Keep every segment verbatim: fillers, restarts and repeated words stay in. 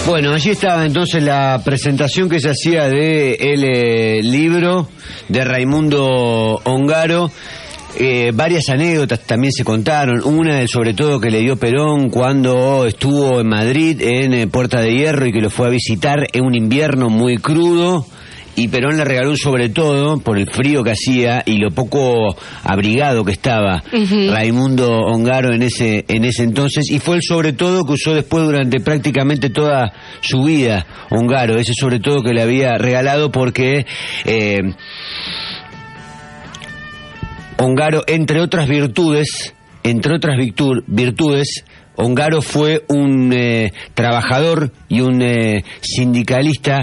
Bueno, allí estaba entonces la presentación que se hacía de el eh, libro de Raimundo Ongaro. Eh, varias anécdotas también se contaron, una del sobre todo que le dio Perón cuando estuvo en Madrid, en eh, Puerta de Hierro, y que lo fue a visitar en un invierno muy crudo, y Perón le regaló un sobre todo por el frío que hacía y lo poco abrigado que estaba uh-huh. Raimundo Ongaro en ese en ese entonces, y fue el sobre todo que usó después durante prácticamente toda su vida Ongaro, ese sobre todo que le había regalado, porque eh, Ongaro, entre otras virtudes, entre otras virtu- virtudes, Ongaro fue un eh, trabajador y un eh, sindicalista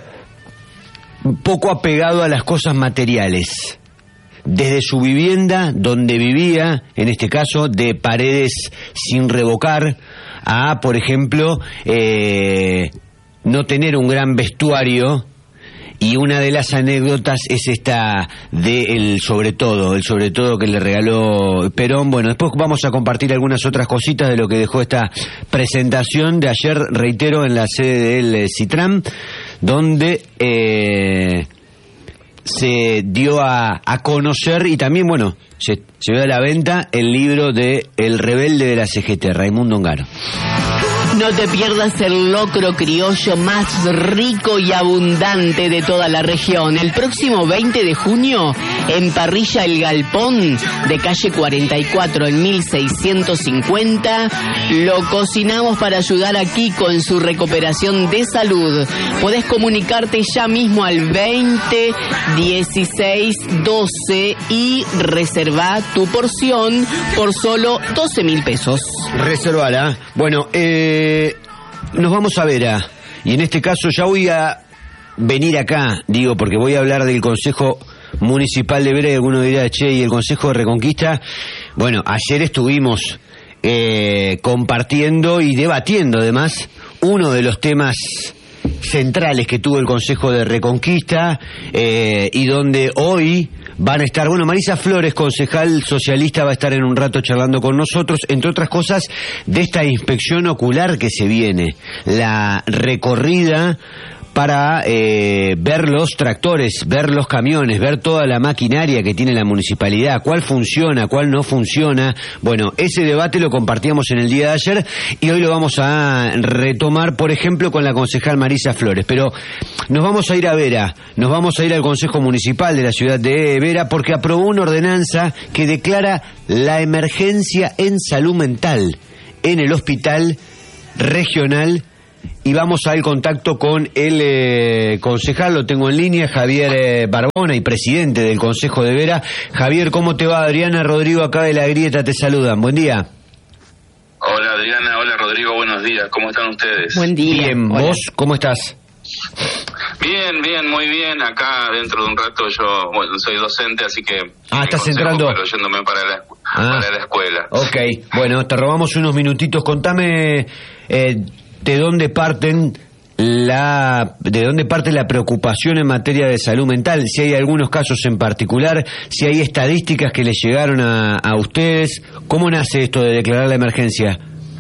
poco apegado a las cosas materiales. Desde su vivienda, donde vivía, en este caso, de paredes sin revocar, a, por ejemplo, eh, no tener un gran vestuario. Y una de las anécdotas es esta de el sobre todo, el sobre todo que le regaló Perón. Bueno, después vamos a compartir algunas otras cositas de lo que dejó esta presentación de ayer, reitero, en la sede del eh, Citram, donde eh, se dio a, a conocer y también, bueno, se, se dio a la venta el libro de El Rebelde de la C G T, Raimundo Ongaro. No te pierdas el locro criollo más rico y abundante de toda la región. El próximo veinte de junio, en Parrilla El Galpón, de calle cuarenta y cuatro en mil seiscientos cincuenta, lo cocinamos para ayudar a Kiko en su recuperación de salud. Podés comunicarte ya mismo al veinte dieciséis doce y reserva tu porción por solo doce mil pesos. Reservala. Bueno, eh... nos vamos a Vera, y en este caso ya voy a venir acá, digo, porque voy a hablar del Consejo Municipal de Vera, y alguno dirá, che, y el Consejo de Reconquista. Bueno, ayer estuvimos eh, compartiendo y debatiendo además uno de los temas centrales que tuvo el Consejo de Reconquista, eh, y donde hoy van a estar, bueno, Marisa Flores, concejal socialista, va a estar en un rato charlando con nosotros, entre otras cosas, de esta inspección ocular que se viene, la recorrida para eh, ver los tractores, ver los camiones, ver toda la maquinaria que tiene la municipalidad, cuál funciona, cuál no funciona. Bueno, ese debate lo compartíamos en el día de ayer y hoy lo vamos a retomar, por ejemplo, con la concejal Marisa Flores. Pero nos vamos a ir a Vera, nos vamos a ir al Consejo Municipal de la ciudad de Vera, porque aprobó una ordenanza que declara la emergencia en salud mental en el hospital regional. Y vamos al contacto con el eh, concejal, lo tengo en línea, Javier eh, Barbona, y presidente del Consejo de Vera. Javier, ¿cómo te va? Adriana, Rodrigo, acá de La Grieta, te saludan. Buen día. Hola Adriana, hola Rodrigo, buenos días. ¿Cómo están ustedes? Buen día. Bien, hola. ¿Vos cómo estás? Bien, bien, muy bien. Acá dentro de un rato yo, bueno, soy docente, así que... Ah, estás entrando. Pero yéndome para la, ah, para la escuela. Ok, bueno, te robamos unos minutitos. Contame... Eh, ¿De dónde parten la de dónde parte la preocupación en materia de salud mental? Si hay algunos casos en particular, si hay estadísticas que les llegaron a, a ustedes, ¿cómo nace esto de declarar la emergencia?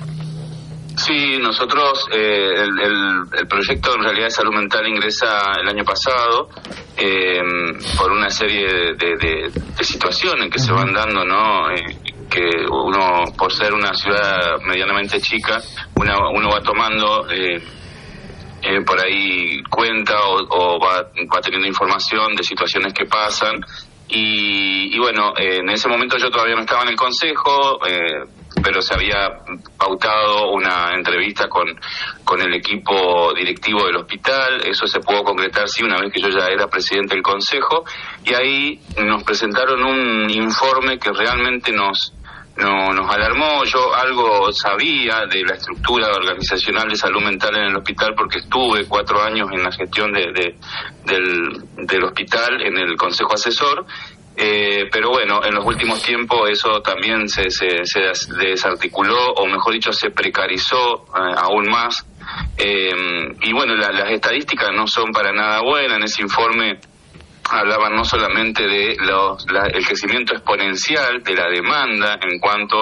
Sí, nosotros, eh, el, el, el proyecto en realidad de salud mental ingresa el año pasado eh, por una serie de, de, de, de situaciones que uh-huh. se van dando, ¿no? Eh, que uno, por ser una ciudad medianamente chica, uno, uno va tomando eh, eh, por ahí cuenta o, o va, va teniendo información de situaciones que pasan. Y, y bueno, eh, en ese momento yo todavía no estaba en el consejo, eh, pero se había pautado una entrevista con, con el equipo directivo del hospital. Eso se pudo concretar, sí, una vez que yo ya era presidente del consejo, y ahí nos presentaron un informe que realmente nos No, nos alarmó. Yo algo sabía de la estructura organizacional de salud mental en el hospital porque estuve cuatro años en la gestión de, de, del, del hospital en el consejo asesor, eh, pero bueno, en los últimos tiempos eso también se, se, se desarticuló, o mejor dicho, se precarizó eh, aún más, eh, y bueno, la, las estadísticas no son para nada buenas. En ese informe hablaban no solamente de los, la, el crecimiento exponencial de la demanda en cuanto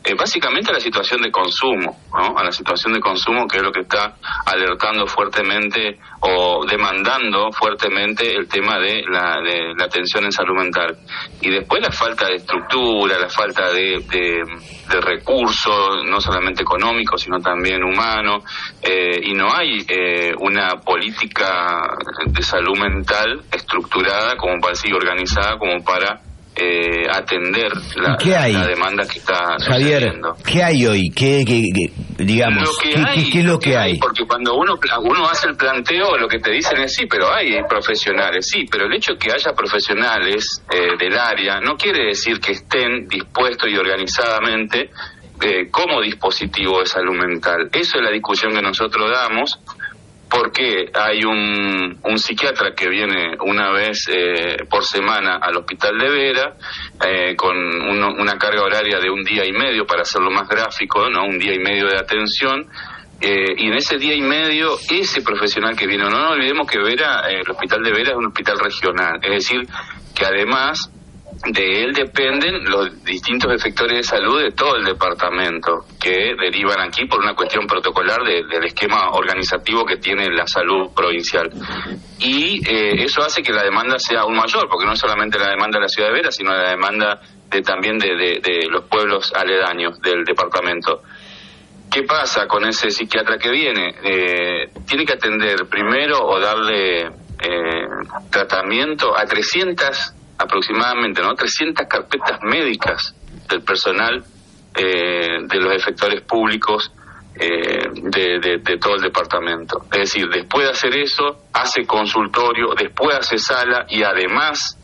eh, básicamente a la situación de consumo, ¿no? A la situación de consumo, que es lo que está alertando fuertemente o demandando fuertemente el tema de la, de la atención en salud mental. Y después la falta de estructura, la falta de, de, de recursos, no solamente económicos, sino también humanos, eh, y no hay eh, una política de salud mental estructurada como para sí, organizada como para Eh, atender la, ¿Qué hay? la demanda que está Javier, sucediendo. ¿qué hay hoy? ¿Qué, qué, qué digamos? Lo que ¿qué, hay, qué, qué es lo que hay? Porque cuando uno uno hace el planteo, lo que te dicen es sí, pero hay profesionales, sí, pero el hecho de que haya profesionales eh, del área no quiere decir que estén dispuestos y organizadamente eh, como dispositivo de salud mental. Eso es la discusión que nosotros damos. Porque hay un, un psiquiatra que viene una vez eh, por semana al hospital de Vera, eh, con uno, una carga horaria de un día y medio, para hacerlo más gráfico, ¿no? Un día y medio de atención, eh, y en ese día y medio, ese profesional que viene, no nos olvidemos que Vera, eh, el hospital de Vera es un hospital regional, es decir, que además de él dependen los distintos efectores de salud de todo el departamento, que derivan aquí por una cuestión protocolar de, del esquema organizativo que tiene la salud provincial. Y eh, eso hace que la demanda sea aún mayor, porque no es solamente la demanda de la ciudad de Vera, sino la demanda de, también de, de, de los pueblos aledaños del departamento. ¿Qué pasa con ese psiquiatra que viene? Eh, tiene que atender primero o darle eh, tratamiento a trescientas aproximadamente, ¿no? trescientas carpetas médicas del personal eh, de los efectores públicos eh, de, de, de todo el departamento. Es decir, después de hacer eso, hace consultorio, después hace sala y además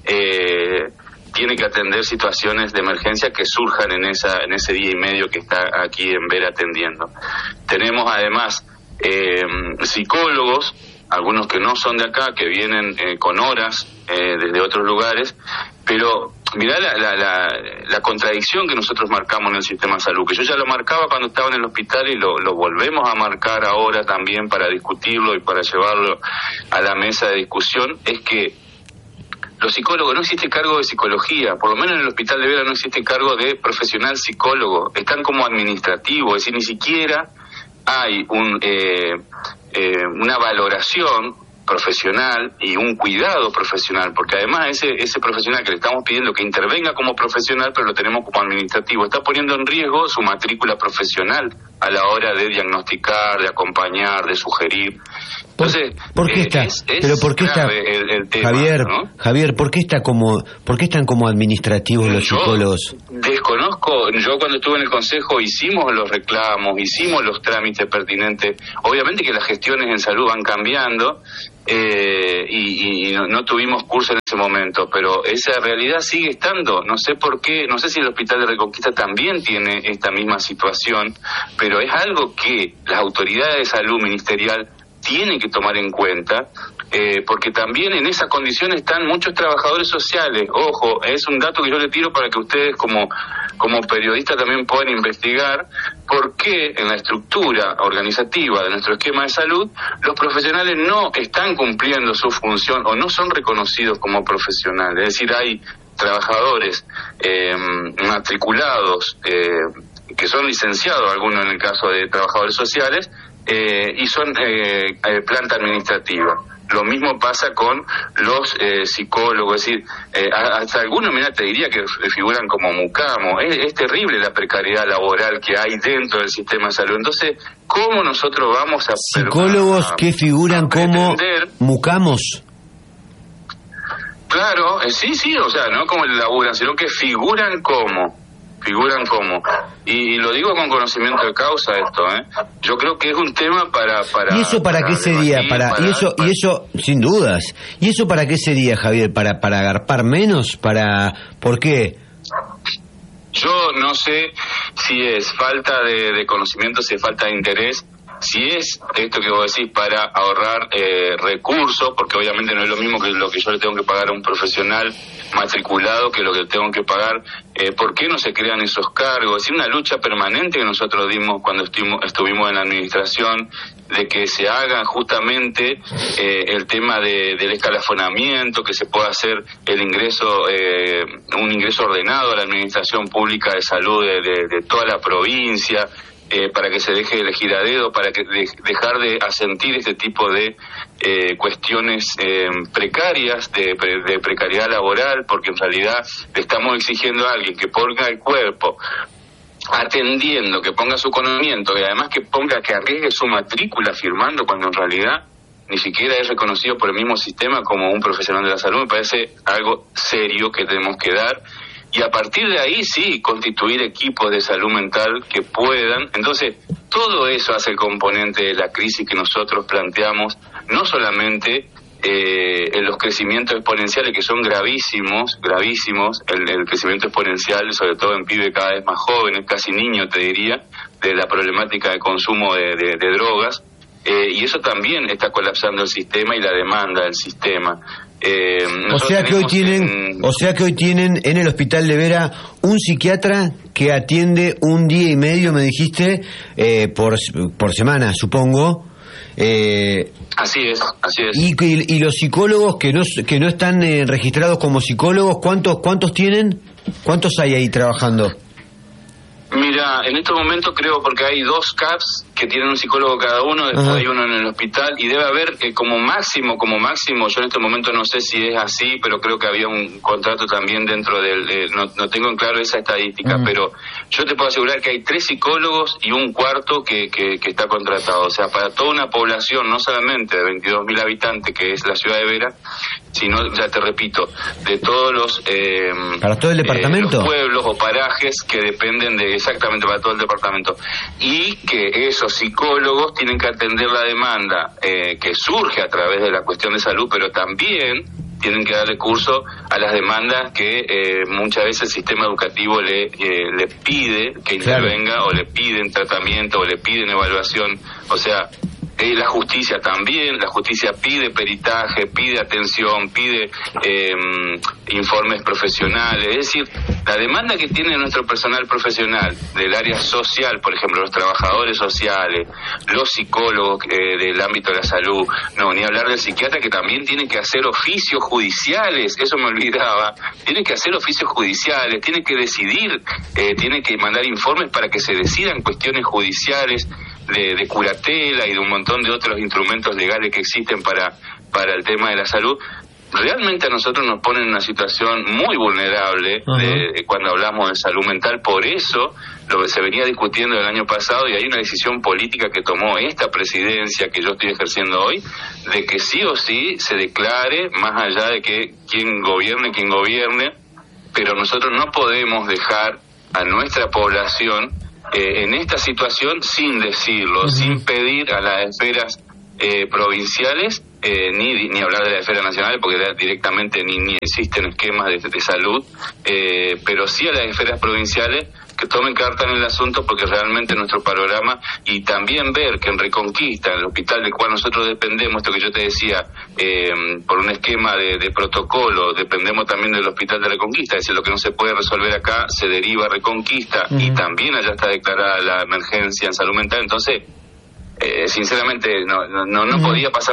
eh, tiene que atender situaciones de emergencia que surjan en esa en ese día y medio que está aquí en Vera atendiendo. Tenemos además eh, psicólogos, algunos que no son de acá, que vienen eh, con horas eh, desde otros lugares, pero mirá la, la, la, la contradicción que nosotros marcamos en el sistema de salud, que yo ya lo marcaba cuando estaba en el hospital y lo, lo volvemos a marcar ahora también para discutirlo y para llevarlo a la mesa de discusión, es que los psicólogos, no existe cargo de psicología, por lo menos en el hospital de Vera no existe cargo de profesional psicólogo, están como administrativos, es decir, ni siquiera hay un eh, eh, una valoración profesional y un cuidado profesional, porque además ese ese profesional que le estamos pidiendo que intervenga como profesional, pero lo tenemos como administrativo, está poniendo en riesgo su matrícula profesional a la hora de diagnosticar, de acompañar, de sugerir. Entonces, ¿por qué eh, está? es, es pero por qué está el, el tema, Javier, ¿no? Javier, ¿por qué está como por qué están como administrativos los yo psicólogos? Desconozco, yo cuando estuve en el consejo hicimos los reclamos, hicimos los trámites pertinentes. Obviamente que las gestiones en salud van cambiando eh, y, y no, no tuvimos curso en ese momento, pero esa realidad sigue estando. No sé por qué, no sé si el Hospital de Reconquista también tiene esta misma situación, pero es algo que las autoridades de salud ministerial tienen que tomar en cuenta, eh, porque también en esa condición están muchos trabajadores sociales. Ojo, es un dato que yo le tiro para que ustedes como, como periodistas también puedan investigar por qué en la estructura organizativa de nuestro esquema de salud los profesionales no están cumpliendo su función o no son reconocidos como profesionales. Es decir, hay trabajadores eh, matriculados eh, que son licenciados, algunos en el caso de trabajadores sociales, Eh, y son eh, eh, planta administrativa. Lo mismo pasa con los eh, psicólogos, es decir, eh, hasta algunos, mira, te diría que figuran como mucamo. Es, es terrible la precariedad laboral que hay dentro del sistema de salud. Entonces, ¿cómo nosotros vamos a... Psicólogos a, que figuran a como mucamos? Claro, eh, sí, sí, o sea, no como laburan, sino que figuran como... figuran como, y, y lo digo con conocimiento de causa esto, ¿eh? Yo creo que es un tema para... para ¿Y eso para, para qué sería? Para, para, y eso, para... y eso, sin dudas, ¿y eso para qué sería, Javier? ¿Para, para agarpar menos? ¿Para, por qué? Yo no sé si es falta de, de conocimiento, si es falta de interés, Si es esto que vos decís para ahorrar eh, recursos, porque obviamente no es lo mismo que lo que yo le tengo que pagar a un profesional matriculado que lo que tengo que pagar, eh, ¿por qué no se crean esos cargos? Es una lucha permanente que nosotros dimos cuando estuvimos, estuvimos en la administración, de que se haga justamente eh, el tema de, del escalafonamiento, que se pueda hacer el ingreso, eh, un ingreso ordenado a la administración pública de salud de, de, de toda la provincia, Eh, para que se deje de elegir a dedo, para que de, dejar de asentir este tipo de eh, cuestiones eh, precarias, de, de precariedad laboral, porque en realidad le estamos exigiendo a alguien que ponga el cuerpo atendiendo, que ponga su conocimiento y además que ponga, que arriesgue su matrícula firmando, cuando en realidad ni siquiera es reconocido por el mismo sistema como un profesional de la salud. Me parece algo serio que tenemos que dar. Y a partir de ahí sí, constituir equipos de salud mental que puedan. Entonces, todo eso hace el componente de la crisis que nosotros planteamos, no solamente eh, en los crecimientos exponenciales, que son gravísimos, gravísimos, el, el crecimiento exponencial, sobre todo en pibes cada vez más jóvenes, casi niños te diría, de la problemática de consumo de, de, de drogas, eh, y eso también está colapsando el sistema y la demanda del sistema. Eh, o sea que hoy tienen, en... o sea que hoy tienen en el Hospital de Vera un psiquiatra que atiende un día y medio, me dijiste, eh, por por semana, supongo. Eh, así es, así es. Y, y, y los psicólogos que no que no están eh, registrados como psicólogos, ¿cuántos cuántos tienen? ¿Cuántos hay ahí trabajando? Mira, en estos momentos creo, porque hay dos C A Ps que tienen un psicólogo cada uno, después Ajá. hay uno en el hospital, y debe haber eh, como máximo, como máximo, yo en este momento no sé si es así, pero creo que había un contrato también dentro del, eh, no, no tengo en claro esa estadística, uh-huh. pero yo te puedo asegurar que hay tres psicólogos y un cuarto que, que, que está contratado, o sea, para toda una población, no solamente de veintidós mil habitantes, que es la ciudad de Vera, sino, ya te repito, de todos los, eh, ¿para todo el departamento? Eh, los pueblos o parajes que dependen de, exactamente, para todo el departamento, y que esos psicólogos tienen que atender la demanda eh, que surge a través de la cuestión de salud, pero también tienen que darle curso a las demandas que eh, muchas veces el sistema educativo le eh, le pide que intervenga, claro. o le piden tratamiento, o le piden evaluación, o sea, Eh, la justicia también, la justicia pide peritaje, pide atención, pide eh, informes profesionales, es decir, la demanda que tiene nuestro personal profesional del área social, por ejemplo, los trabajadores sociales, los psicólogos eh, del ámbito de la salud, no, ni hablar del psiquiatra, que también tiene que hacer oficios judiciales, eso me olvidaba, tiene que hacer oficios judiciales, tiene que decidir, eh, tiene que mandar informes para que se decidan cuestiones judiciales, De, de curatela y de un montón de otros instrumentos legales que existen para, para el tema de la salud. Realmente a nosotros nos ponen en una situación muy vulnerable uh-huh. de, de cuando hablamos de salud mental. Por eso lo que se venía discutiendo el año pasado, y hay una decisión política que tomó esta presidencia que yo estoy ejerciendo hoy, de que sí o sí se declare, más allá de que quien gobierne, quien gobierne, pero nosotros no podemos dejar a nuestra población Eh, en esta situación sin decirlo, uh-huh. sin pedir a las esferas eh, provinciales, eh, ni ni hablar de las esferas nacionales, porque directamente ni, ni existen esquemas de, de salud, eh, pero sí a las esferas provinciales que tomen carta en el asunto, porque realmente nuestro panorama, y también ver que en Reconquista, en el hospital del cual nosotros dependemos, esto que yo te decía, eh, por un esquema de, de protocolo, dependemos también del hospital de Reconquista, es decir, lo que no se puede resolver acá se deriva a Reconquista, uh-huh. y también allá está declarada la emergencia en salud mental. Entonces, eh, sinceramente, no no, no uh-huh. podía pasar